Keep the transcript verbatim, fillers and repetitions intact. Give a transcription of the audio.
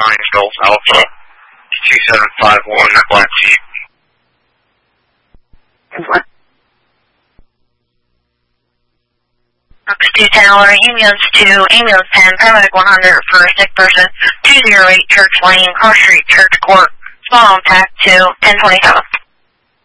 nine Gulf Alpha, two seven five one, Black Sheep. What? two ten alert, ambulance two, ambulance ten, paramedic one hundred for a sick person, two zero eight Church Lane, Cross Street, Church Court, small impact two, ten twenty-seven.